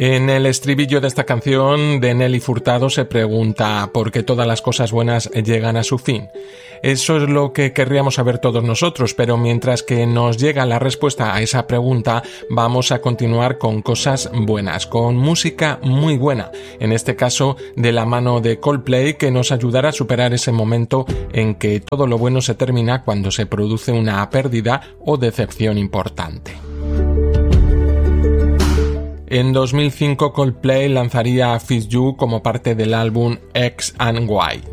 En el estribillo de esta canción de Nelly Furtado se pregunta ¿por qué todas las cosas buenas llegan a su fin? Eso es lo que querríamos saber todos nosotros, pero mientras que nos llega la respuesta a esa pregunta, vamos a continuar con cosas buenas, con música muy buena, en este caso de la mano de Coldplay, que nos ayudará a superar ese momento en que todo lo bueno se termina cuando se produce una pérdida o decepción importante. En 2005 Coldplay lanzaría Fix You como parte del álbum X and Y.